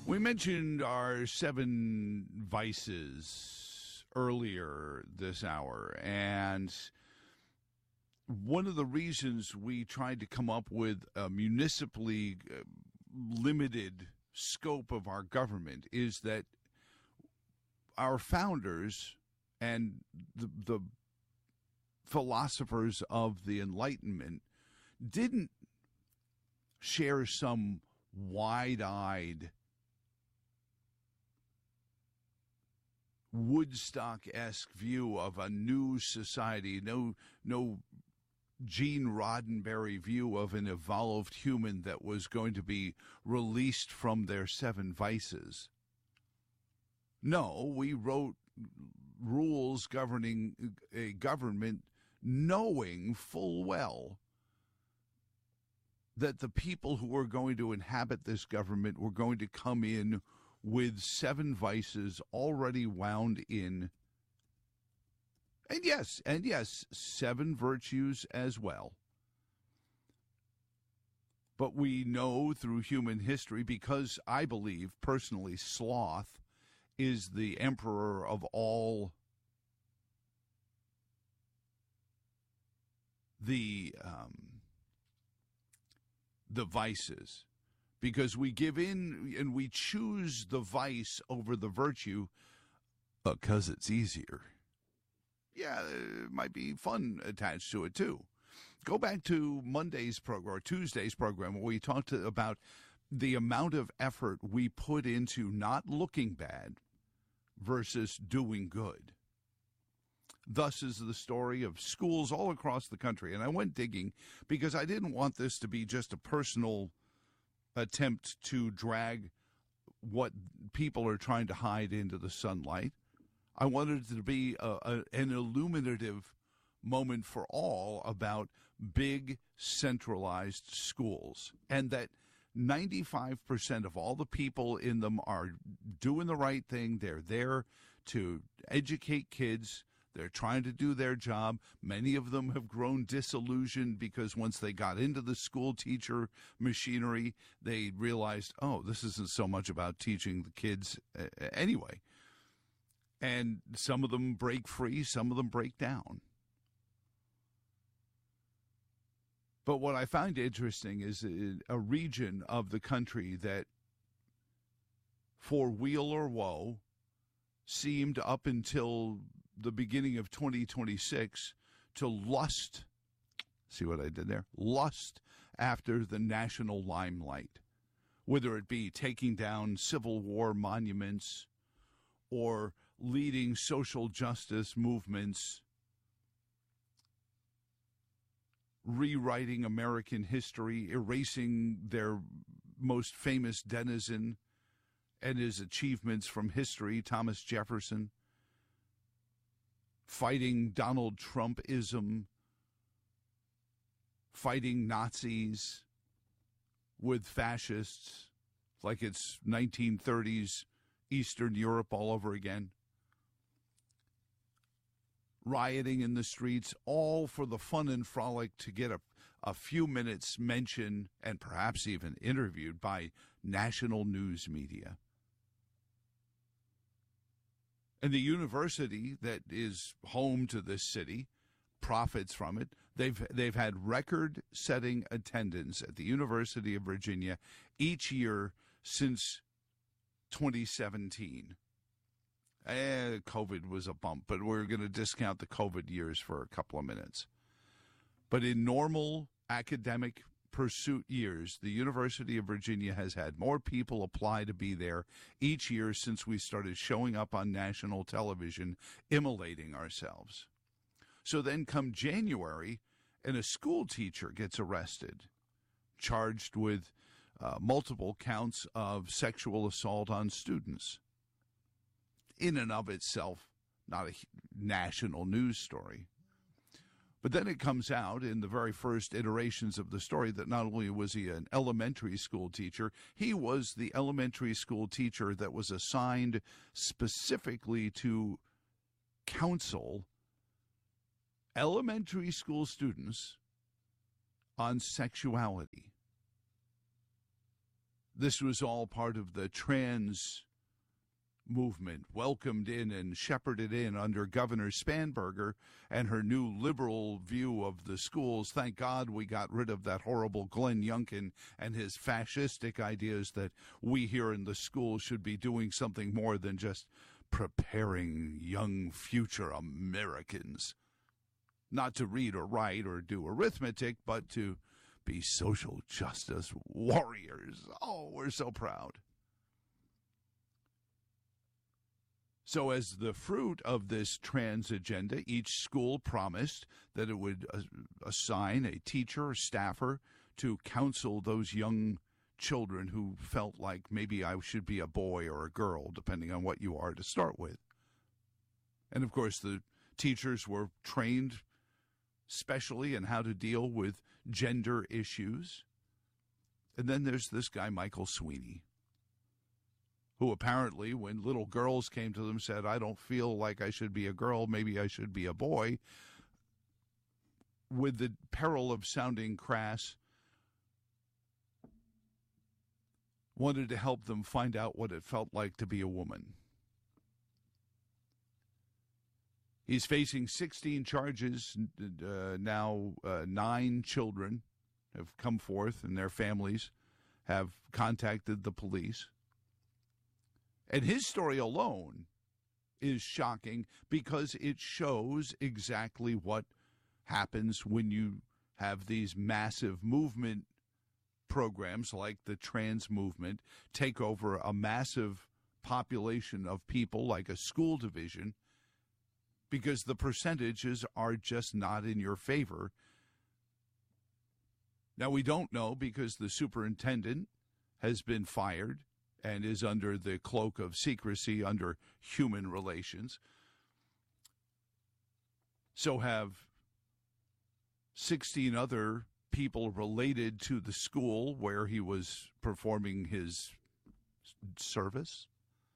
We mentioned our 7 vices earlier this hour, and one of the reasons we tried to come up with a municipally limited scope of our government is that our founders and the philosophers of the Enlightenment didn't share some wide-eyed Woodstock-esque view of a new society, no Gene Roddenberry view of an evolved human that was going to be released from their 7 vices. No, we wrote rules governing a government knowing full well that the people who were going to inhabit this government were going to come in with 7 vices already wound in, and yes, 7 virtues as well. But we know through human history, because I believe personally sloth is the emperor of all the vices, because we give in and we choose the vice over the virtue because it's easier. Yeah, it might be fun attached to it too. Go back to Monday's program or Tuesday's program where we talked about the amount of effort we put into not looking bad versus doing good. Thus is the story of schools all across the country. And I went digging because I didn't want this to be just a personal attempt to drag what people are trying to hide into the sunlight. I wanted it to be an illuminative moment for all about big centralized schools, and that 95% of all the people in them are doing the right thing. They're there to educate kids. They're trying to do their job. Many of them have grown disillusioned because once they got into the school teacher machinery, they realized, oh, this isn't so much about teaching the kids anyway. And some of them break free, some of them break down. But what I find interesting is a region of the country that, for weal or woe, seemed up until the beginning of 2026 to lust, see what I did there? Lust after the national limelight, whether it be taking down Civil War monuments or leading social justice movements, rewriting American history, erasing their most famous denizen and his achievements from history, Thomas Jefferson, fighting Donald Trumpism, fighting Nazis with fascists like it's 1930s Eastern Europe all over again, rioting in the streets, all for the fun and frolic to get a few minutes mentioned and perhaps even interviewed by national news media. And the university that is home to this city profits from it. They've had record-setting attendance at the University of Virginia each year since 2017. COVID was a bump, but we're going to discount the COVID years for a couple of minutes. But in normal academic pursuit years, the University of Virginia has had more people apply to be there each year since we started showing up on national television, immolating ourselves. So then come January, and a school teacher gets arrested, charged with multiple counts of sexual assault on students. In and of itself, not a national news story. But then it comes out in the very first iterations of the story that not only was he an elementary school teacher, he was the elementary school teacher that was assigned specifically to counsel elementary school students on sexuality. This was all part of the trans movement, welcomed in and shepherded in under Governor Spanberger and her new liberal view of the schools. Thank God we got rid of that horrible Glenn Youngkin and his fascistic ideas that we here in the schools should be doing something more than just preparing young future Americans. Not to read or write or do arithmetic, but to be social justice warriors. Oh, we're so proud. So as the fruit of this trans agenda, each school promised that it would assign a teacher or staffer to counsel those young children who felt like maybe I should be a boy or a girl, depending on what you are to start with. And, of course, the teachers were trained specially in how to deal with gender issues. And then there's this guy, Michael Sweeney, who apparently, when little girls came to them, said, I don't feel like I should be a girl, maybe I should be a boy, with the peril of sounding crass, wanted to help them find out what it felt like to be a woman. He's facing 16 charges now. 9 children have come forth, and their families have contacted the police. And his story alone is shocking because it shows exactly what happens when you have these massive movement programs like the trans movement take over a massive population of people like a school division, because the percentages are just not in your favor. Now, we don't know because the superintendent has been fired and is under the cloak of secrecy under human relations. So have 16 other people related to the school where he was performing his service,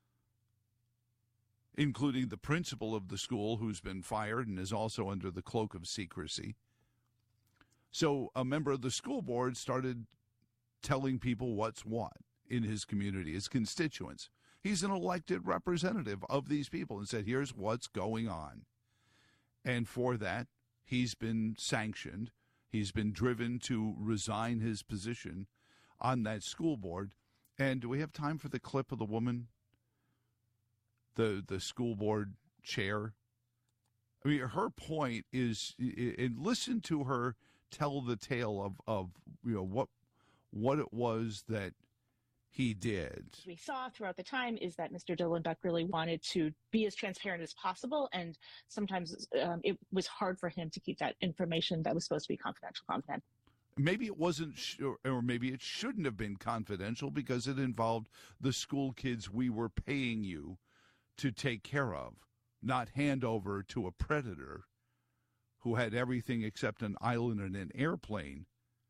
including the principal of the school, who's been fired and is also under the cloak of secrecy. So a member of the school board started telling people what's what in his community, his constituents. He's an elected representative of these people and said, here's what's going on. And for that, he's been sanctioned. He's been driven to resign his position on that school board. And do we have time for the clip of the woman, the school board chair? I mean, her point is, and listen to her tell the tale of you know what it was that he did. What we saw throughout the time is that Mr. Dillenbeck really wanted to be as transparent as possible, and sometimes it was hard for him to keep that information that was supposed to be confidential. Maybe it wasn't, or maybe it shouldn't have been confidential because it involved the school kids we were paying you to take care of, not hand over to a predator who had everything except an island and an airplane.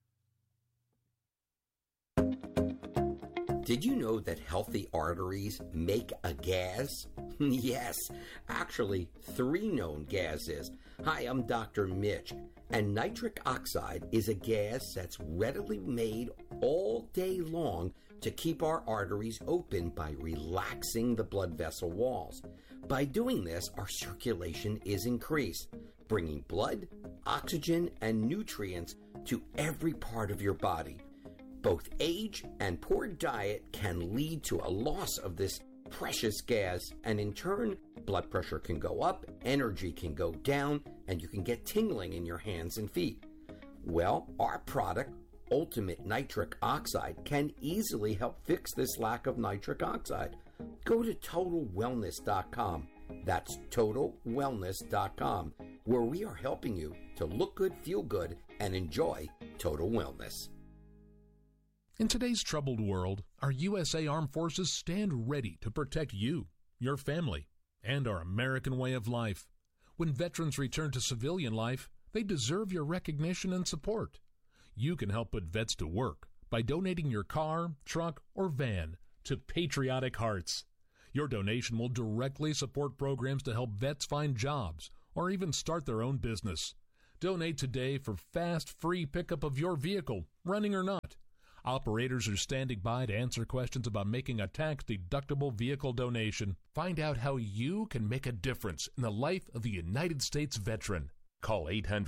Did you know that healthy arteries make a gas? Yes, actually 3 known gases. Hi, I'm Dr. Mitch, and nitric oxide is a gas that's readily made all day long to keep our arteries open by relaxing the blood vessel walls. By doing this, our circulation is increased, bringing blood, oxygen, and nutrients to every part of your body. Both age and poor diet can lead to a loss of this precious gas, and in turn, blood pressure can go up, energy can go down, and you can get tingling in your hands and feet. Well, our product, Ultimate Nitric Oxide, can easily help fix this lack of nitric oxide. Go to TotalWellness.com. That's TotalWellness.com, where we are helping you to look good, feel good, and enjoy total wellness. In today's troubled world, our USA Armed Forces stand ready to protect you, your family, and our American way of life. When veterans return to civilian life, they deserve your recognition and support. You can help put vets to work by donating your car, truck, or van to Patriotic Hearts. Your donation will directly support programs to help vets find jobs or even start their own business. Donate today for fast, free pickup of your vehicle, running or not. Operators are standing by to answer questions about making a tax-deductible vehicle donation. Find out how you can make a difference in the life of a United States veteran. Call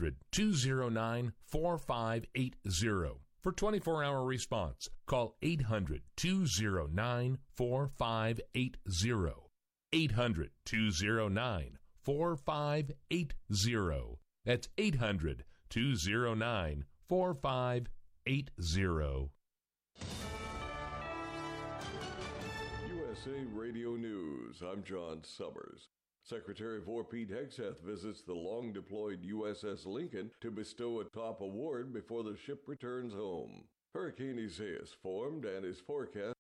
800-209-4580 for 24-hour response. Call 800-209-4580. 800-209-4580. That's 800-209-4580. USA Radio News. I'm John Summers. Secretary of War Pete Hegseth visits the long-deployed USS Lincoln to bestow a top award before the ship returns home. Hurricane Isaias formed and is forecast.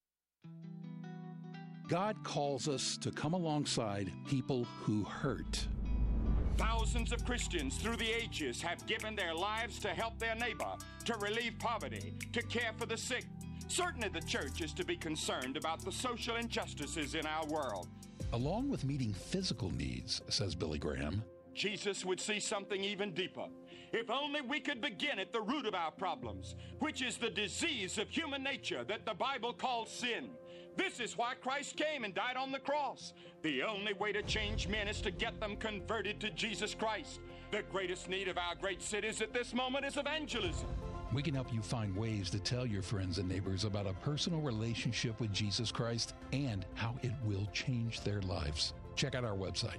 God calls us to come alongside people who hurt. Thousands of Christians through the ages have given their lives to help their neighbor, to relieve poverty, to care for the sick. Certainly the church is to be concerned about the social injustices in our world. Along with meeting physical needs, says Billy Graham, Jesus would see something even deeper. If only we could begin at the root of our problems, which is the disease of human nature that the Bible calls sin. This is why Christ came and died on the cross. The only way to change men is to get them converted to Jesus Christ. The greatest need of our great cities at this moment is evangelism. we can help you find ways to tell your friends and neighbors about a personal relationship with Jesus Christ and how it will change their lives. Check out our website,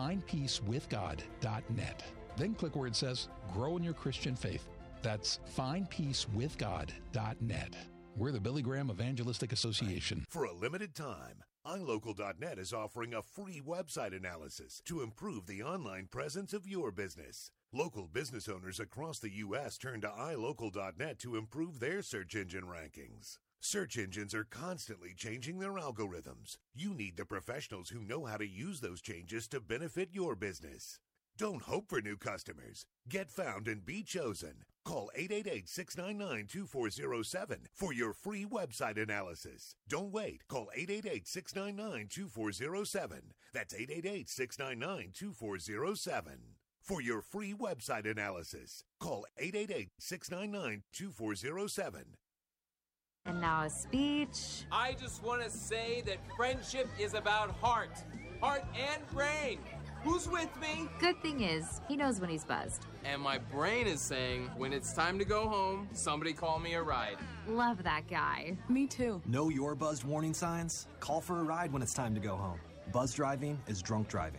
findpeacewithgod.net. Then click where it says Grow in Your Christian Faith. That's findpeacewithgod.net. We're the Billy Graham Evangelistic Association. For a limited time, iLocal.net is offering a free website analysis to improve the online presence of your business. Local business owners across the U.S. turn to iLocal.net to improve their search engine rankings. Search engines are constantly changing their algorithms. You need the professionals who know how to use those changes to benefit your business. Don't hope for new customers. Get found and be chosen. Call 888-699-2407 for your free website analysis. Don't wait. Call 888-699-2407. That's 888-699-2407. For your free website analysis, call 888-699-2407. And now a speech. I just want to say that friendship is about heart and brain. Who's with me? Good thing is, he knows when he's buzzed. And my brain is saying, when it's time to go home, somebody call me a ride. Love that guy. Me too. Know your buzzed warning signs? Call for a ride when it's time to go home. Buzz driving is drunk driving.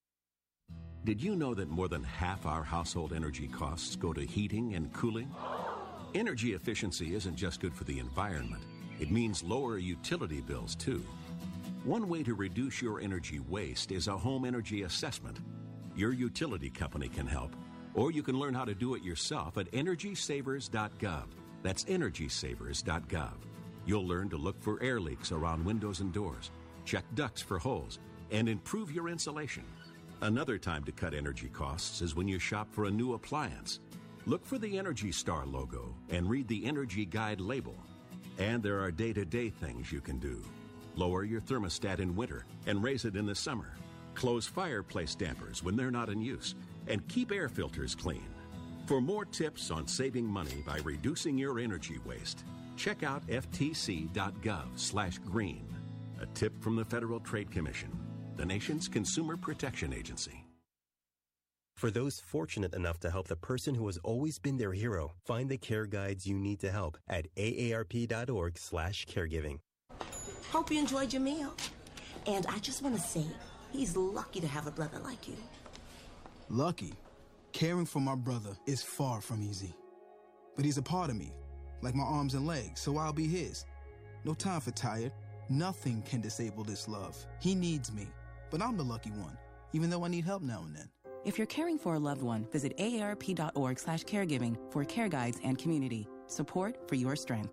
Did you know that more than half our household energy costs go to heating and cooling? Energy efficiency isn't just good for the environment. It means lower utility bills, too. One way to reduce your energy waste is a home energy assessment. Your utility company can help, or you can learn how to do it yourself at EnergySavers.gov. That's EnergySavers.gov. You'll learn to look for air leaks around windows and doors, check ducts for holes, and improve your insulation. Another time to cut energy costs is when you shop for a new appliance. Look for the Energy Star logo and read the Energy Guide label. And there are day-to-day things you can do. Lower your thermostat in winter and raise it in the summer. Close fireplace dampers when they're not in use. And keep air filters clean. For more tips on saving money by reducing your energy waste, check out ftc.gov/green. A tip from the Federal Trade Commission, the nation's consumer protection agency. For those fortunate enough to help the person who has always been their hero, find the care guides you need to help at aarp.org/caregiving. Hope you enjoyed your meal. And I just want to say, he's lucky to have a brother like you. Lucky? Caring for my brother is far from easy. But he's a part of me, like my arms and legs, so I'll be his. No time for tired. Nothing can disable this love. He needs me, but I'm the lucky one, even though I need help now and then. If you're caring for a loved one, visit aarp.org/caregiving for care guides and community support for your strength.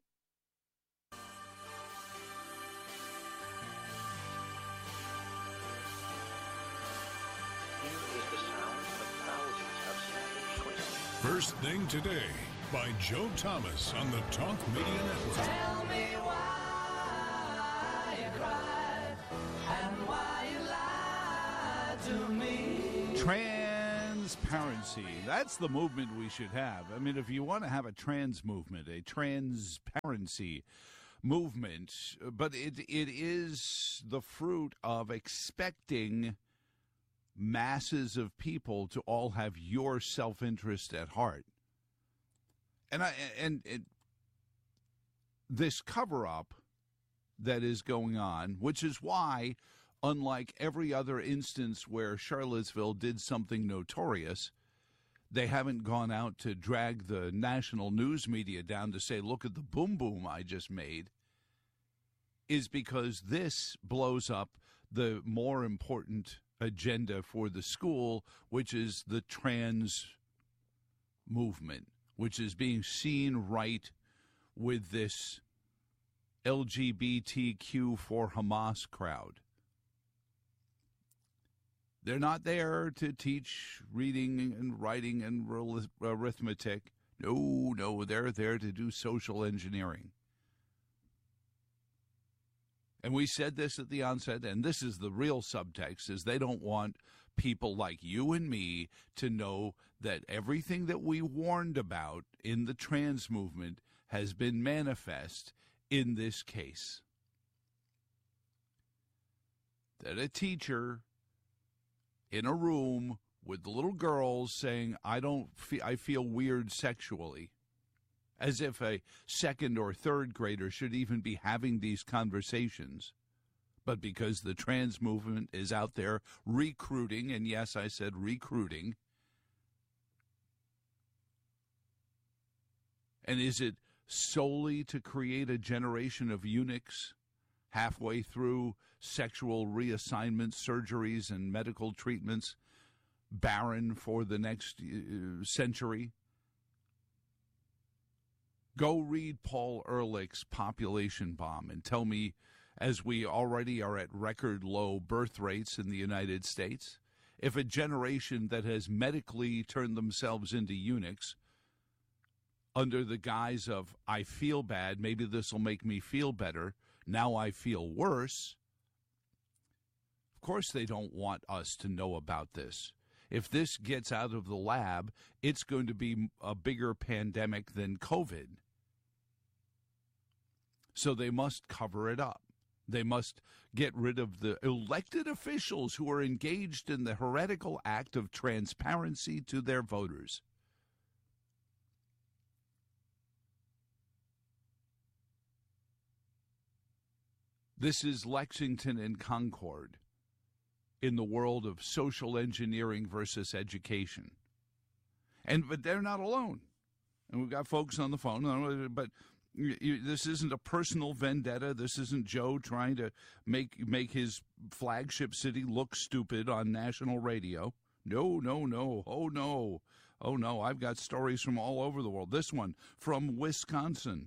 First Thing Today by Joe Thomas on the Talk Media Network. Tell me why you cried and why you lied to me. Trans Transparency. That's the movement we should have. I mean, if you want to have a trans movement, a transparency movement, but it is the fruit of expecting masses of people to all have your self-interest at heart. And this cover-up that is going on, which is why, unlike every other instance where Charlottesville did something notorious, they haven't gone out to drag the national news media down to say, look at the boom boom I just made, is because this blows up the more important agenda for the school, which is the trans movement, which is being seen right with this LGBTQ for Hamas crowd. They're not there to teach reading and writing and arithmetic. No, they're there to do social engineering. And we said this at the onset, and this is the real subtext, is they don't want people like you and me to know that everything that we warned about in the trans movement has been manifest in this case. That a teacher in a room with the little girls saying, I feel weird sexually, as if a second or third grader should even be having these conversations. But because the trans movement is out there recruiting, and yes, I said recruiting, and is it solely to create a generation of eunuchs halfway through sexual reassignment surgeries and medical treatments, barren for the next century? Go read Paul Ehrlich's Population Bomb and tell me, as we already are at record low birth rates in the United States, if a generation that has medically turned themselves into eunuchs under the guise of, I feel bad, maybe this will make me feel better, now I feel worse. Of course they don't want us to know about this. If this gets out of the lab, it's going to be a bigger pandemic than COVID. So they must cover it up. They must get rid of the elected officials who are engaged in the heretical act of transparency to their voters. This is Lexington and Concord in the world of social engineering versus education. But they're not alone. And we've got folks on the phone, but this isn't a personal vendetta. This isn't Joe trying to make his flagship city look stupid on national radio. No. Oh, no. I've got stories from all over the world. This one from Wisconsin.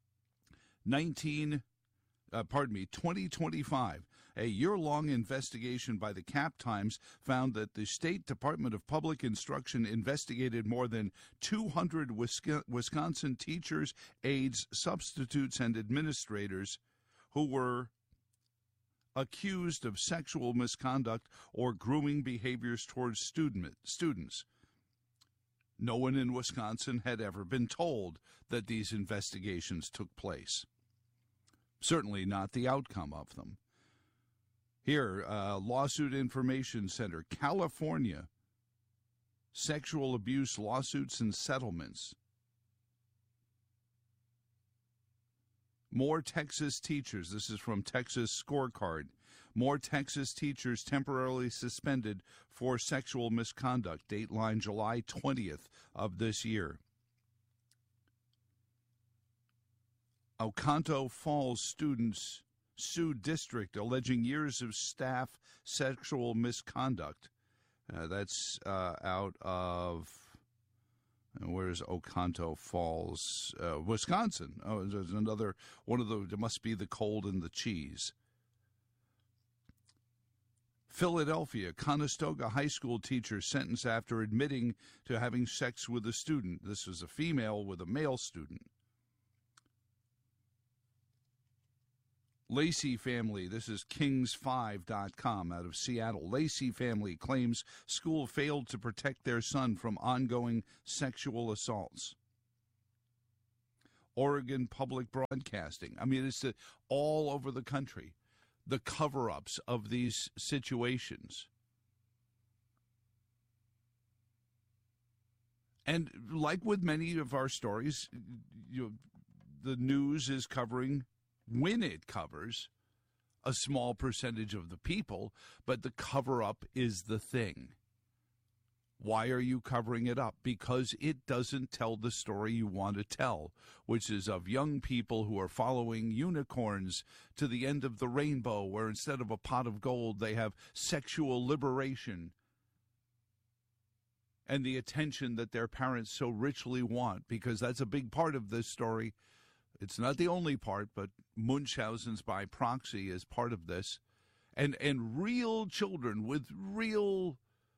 2025, a year-long investigation by the Cap Times found that the State Department of Public Instruction investigated more than 200 Wisconsin teachers, aides, substitutes, and administrators who were accused of sexual misconduct or grooming behaviors towards students. No one in Wisconsin had ever been told that these investigations took place. Certainly not the outcome of them. Here, Lawsuit Information Center, California, sexual abuse lawsuits and settlements. More Texas teachers, this is from Texas Scorecard, more Texas teachers temporarily suspended for sexual misconduct, dateline July 20th of this year. Oconto Falls students sued district alleging years of staff sexual misconduct. That's out of, where's Oconto Falls? Wisconsin. Oh, there's another one of the, it must be the cold and the cheese. Philadelphia, Conestoga High School teacher sentenced after admitting to having sex with a student. This was a female with a male student. Lacey family, this is Kings5.com out of Seattle. Lacey family claims school failed to protect their son from ongoing sexual assaults. Oregon Public Broadcasting. I mean, it's all over the country, the cover-ups of these situations. And like with many of our stories, the news is covering, when it covers, a small percentage of the people, but the cover-up is the thing. Why are you covering it up? Because it doesn't tell the story you want to tell, which is of young people who are following unicorns to the end of the rainbow, where instead of a pot of gold, they have sexual liberation and the attention that their parents so richly want, because that's a big part of this story. It's not the only part, but Munchausen's by proxy is part of this. And real children with real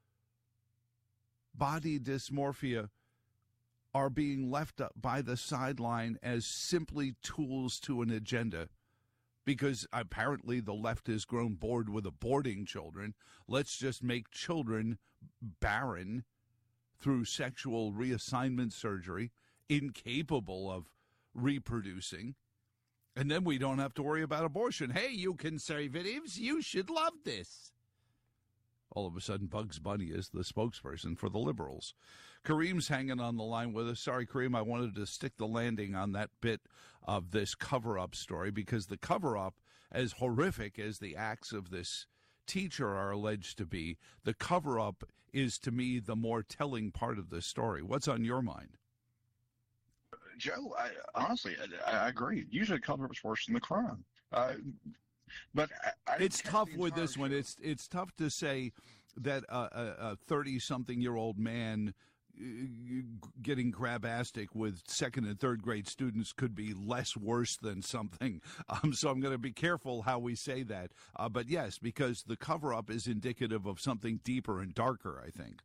body dysmorphia are being left up by the sideline as simply tools to an agenda, because apparently the left has grown bored with aborting children. Let's just make children barren through sexual reassignment surgery, incapable of reproducing, and then we don't have to worry about abortion. Hey, you conservatives, you should love this. All of a sudden, Bugs Bunny is the spokesperson for the liberals. Kareem's hanging on the line with us. Sorry, Kareem, I wanted to stick the landing on that bit of this cover-up story, because the cover-up, as horrific as the acts of this teacher are alleged to be, the cover-up is, to me, the more telling part of this story. What's on your mind? Joe, honestly, I agree. Usually cover-up's worse than the crime. But it's tough with this one. It's tough to say that a 30-something-year-old man getting grabastic with second and third grade students could be less worse than something. So I'm going to be careful how we say that. But yes, because the cover-up is indicative of something deeper and darker, I think.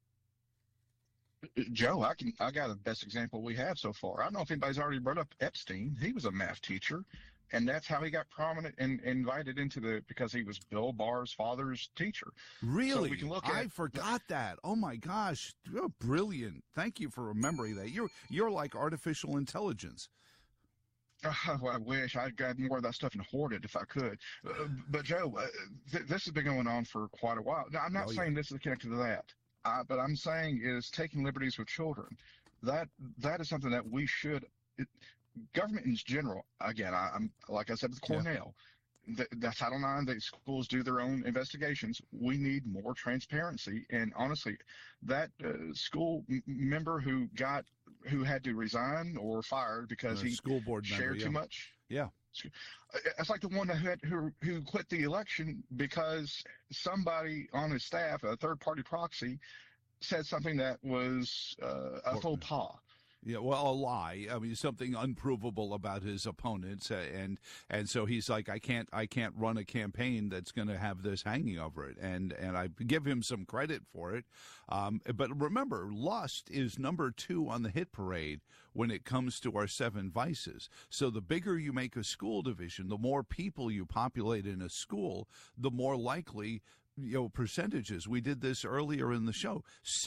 Joe, I got the best example we have so far. I don't know if anybody's already brought up Epstein. He was a math teacher, and that's how he got prominent and invited into because he was Bill Barr's father's teacher. Really? So we can look at, I forgot that. Oh my gosh, you're brilliant! Thank you for remembering that. You're like artificial intelligence. Well, I wish I'd got more of that stuff and hoarded if I could. But Joe, this has been going on for quite a while. Now, I'm not saying this is connected to that. But I'm saying is taking liberties with children. That is something that we should. Government in general. Again, I'm like I said with Cornell. The Title IX, the schools do their own investigations. We need more transparency. And honestly, that school member who had to resign or fired because he school board shared member, too much. Yeah. It's like the one who quit the election because somebody on his staff, a third-party proxy, said something that was a faux pas. Yeah, well, a lie. I mean, something unprovable about his opponents, and so he's like, I can't run a campaign that's going to have this hanging over it, and I give him some credit for it. But remember, lust is number 2 on the hit parade when it comes to our 7 vices. So the bigger you make a school division, the more people you populate in a school, the more likely percentages. We did this earlier in the show.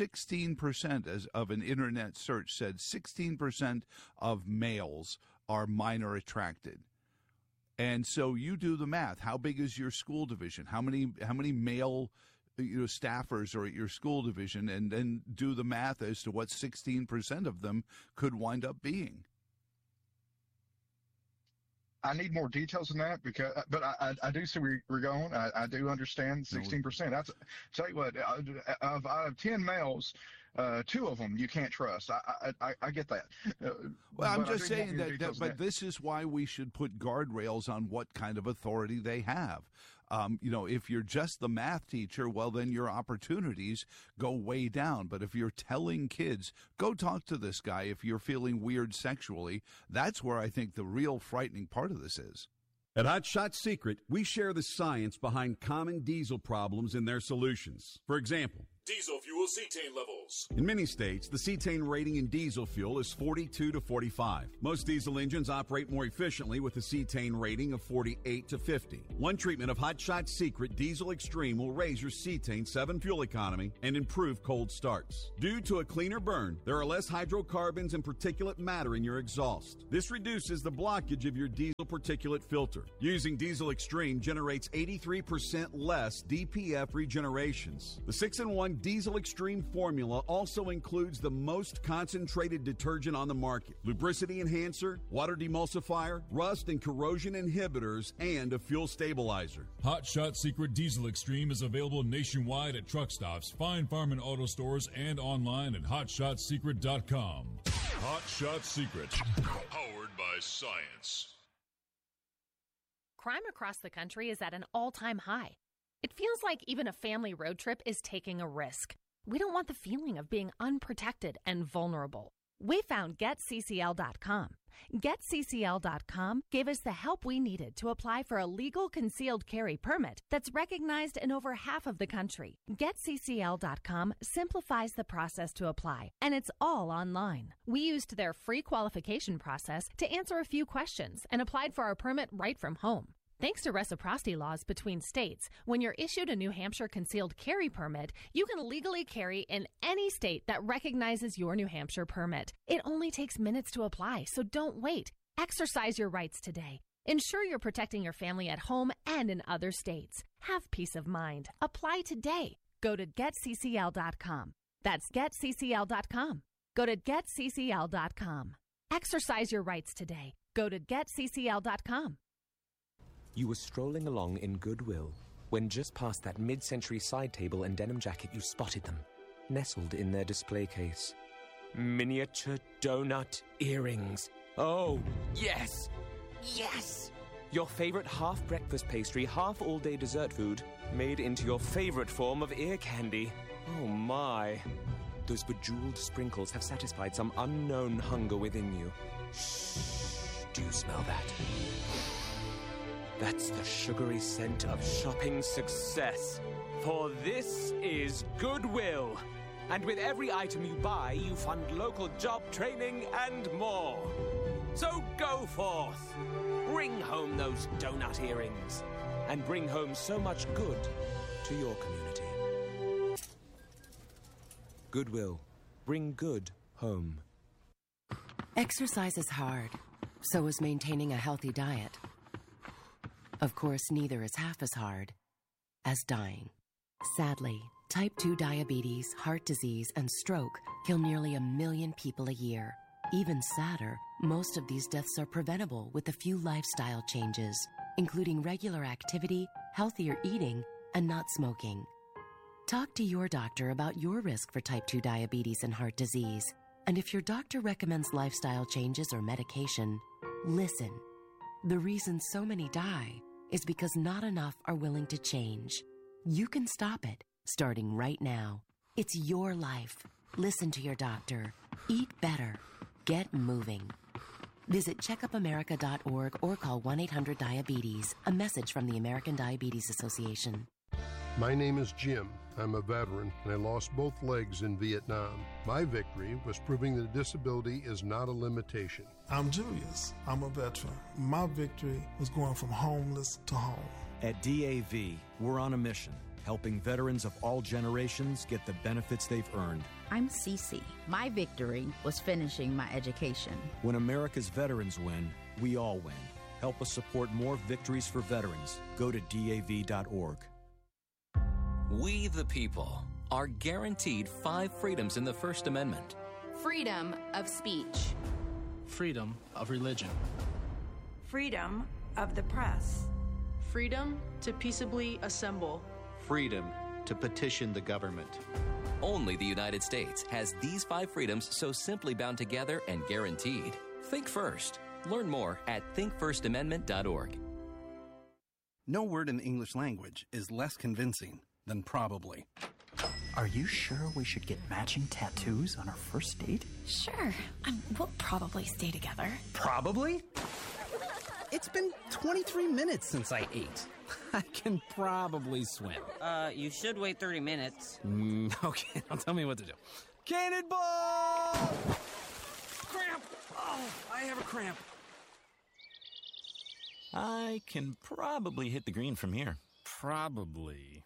16% of an internet search said 16% of males are minor attracted. And so you do the math. How big is your school division? How many male staffers are at your school division? And then do the math as to what 16% of them could wind up being. I need more details than that but I do see where we're going. I do understand 16%. That's tell you what, out of 10 males, 2 of them you can't trust. I get that. Well, I'm just saying but this is why we should put guardrails on what kind of authority they have. If you're just the math teacher, well, then your opportunities go way down. But if you're telling kids, go talk to this guy if you're feeling weird sexually, that's where I think the real frightening part of this is. At Hot Shot Secret, we share the science behind common diesel problems and their solutions. For example, diesel fuel cetane levels. In many states, the cetane rating in diesel fuel is 42 to 45. Most diesel engines operate more efficiently with a cetane rating of 48 to 50. One treatment of Hot Shot Secret Diesel Extreme will raise your cetane 7 fuel economy and improve cold starts. Due to a cleaner burn, there are less hydrocarbons and particulate matter in your exhaust. This reduces the blockage of your diesel particulate filter. Using Diesel Extreme generates 83% less DPF regenerations. The 6-in-1 Diesel Extreme formula also includes the most concentrated detergent on the market, lubricity enhancer, water demulsifier, rust and corrosion inhibitors, and a fuel stabilizer. Hot Shot Secret Diesel Extreme is available nationwide at truck stops, Fine Farm and auto stores, and online at hotshotsecret.com. Hot Shot Secret, powered by science. Crime across the country is at an all-time high. It feels like even a family road trip is taking a risk. We don't want the feeling of being unprotected and vulnerable. We found GetCCL.com. GetCCL.com gave us the help we needed to apply for a legal concealed carry permit that's recognized in over half of the country. GetCCL.com simplifies the process to apply, and it's all online. We used their free qualification process to answer a few questions and applied for our permit right from home. Thanks to reciprocity laws between states, when you're issued a New Hampshire concealed carry permit, you can legally carry in any state that recognizes your New Hampshire permit. It only takes minutes to apply, so don't wait. Exercise your rights today. Ensure you're protecting your family at home and in other states. Have peace of mind. Apply today. Go to GetCCL.com. That's GetCCL.com. Go to GetCCL.com. Exercise your rights today. Go to GetCCL.com. You were strolling along in Goodwill when just past that mid-century side table and denim jacket you spotted them, nestled in their display case. Miniature donut earrings. Oh, yes! Yes! Your favorite half-breakfast pastry, half-all-day dessert food, made into your favorite form of ear candy. Oh, my. Those bejeweled sprinkles have satisfied some unknown hunger within you. Shh. Do you smell that? That's the sugary scent of shopping success. For this is Goodwill. And with every item you buy, you fund local job training and more. So go forth. Bring home those donut earrings. And bring home so much good to your community. Goodwill. Bring good home. Exercise is hard. So is maintaining a healthy diet. Of course, neither is half as hard as dying. Sadly, type 2 diabetes, heart disease, and stroke kill nearly 1 million people a year. Even sadder, most of these deaths are preventable with a few lifestyle changes, including regular activity, healthier eating, and not smoking. Talk to your doctor about your risk for type 2 diabetes and heart disease. And if your doctor recommends lifestyle changes or medication, listen. The reason so many die is because not enough are willing to change. You can stop it, starting right now. It's your life. Listen to your doctor. Eat better. Get moving. Visit checkupamerica.org or call 1-800-DIABETES. A message from the American Diabetes Association. My name is Jim. I'm a veteran, and I lost both legs in Vietnam. My victory was proving that disability is not a limitation. I'm Julius. I'm a veteran. My victory was going from homeless to home. At DAV, we're on a mission, helping veterans of all generations get the benefits they've earned. I'm Cece. My victory was finishing my education. When America's veterans win, we all win. Help us support more victories for veterans. Go to DAV.org. We, the people, are guaranteed 5 freedoms in the First Amendment. Freedom of speech. Freedom of religion. Freedom of the press. Freedom to peaceably assemble. Freedom to petition the government. Only the United States has these 5 freedoms so simply bound together and guaranteed. Think first. Learn more at thinkfirstamendment.org. No word in the English language is less convincing than probably. Are you sure we should get matching tattoos on our first date? Sure. We'll probably stay together. Probably? It's been 23 minutes since I ate. I can probably swim. You should wait 30 minutes. Okay, now tell me what to do. Cannonball! Cramp! Oh, I have a cramp. I can probably hit the green from here. Probably.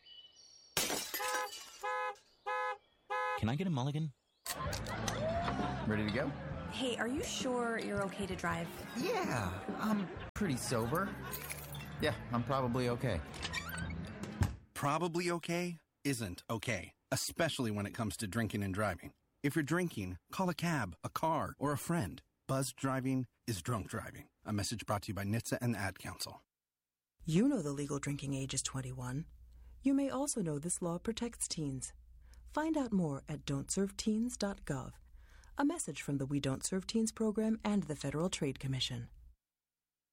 Can I get a mulligan? Ready to go? Hey, are you sure you're okay to drive? Yeah, I'm pretty sober. Yeah, I'm probably okay. Probably okay isn't okay, especially when it comes to drinking and driving. If you're drinking, call a cab, a car, or a friend. Buzzed driving is drunk driving. A message brought to you by NHTSA and the Ad Council. You know the legal drinking age is 21. You may also know this law protects teens. Find out more at don'tserveteens.gov. A message from the We Don't Serve Teens program and the Federal Trade Commission.